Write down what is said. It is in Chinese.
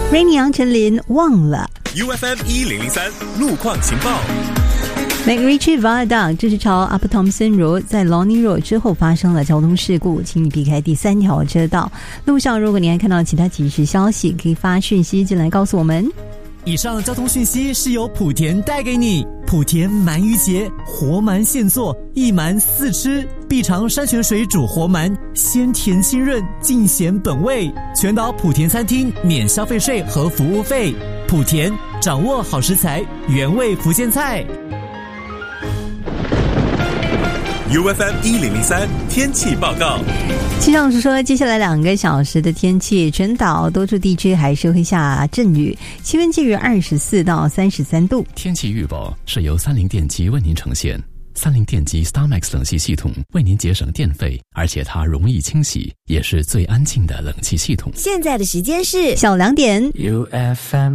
Rainy 杨丞琳忘了。 UFM 1003路况情报。 McRitchie Viaduct 这是朝 Upper Thompson Road 在 Lonnie Road 之后发生了交通事故，请你避开第3条车道。路上如果你还看到其他即时消息，可以发讯息进来告诉我们。 以上交通讯息是由莆田带给你。莆田鳗鱼节，活鳗现做，一鳗4吃，必尝山泉水煮活鳗，鲜甜清润，尽显本味。全岛莆田餐厅免消费税和服务费。莆田掌握好食材，原味福建菜。 UFM 1003天气报告。 气象署说，接下来2个小时的天气，全岛多处地区还是会下阵雨，气温介于24到33度。 天气预报是由三菱电机为您呈现。三菱电机 StarMax 冷气系统为您节省电费，而且它容易清洗，也是最安静的冷气系统。 现在的时间是下午2点。 UFM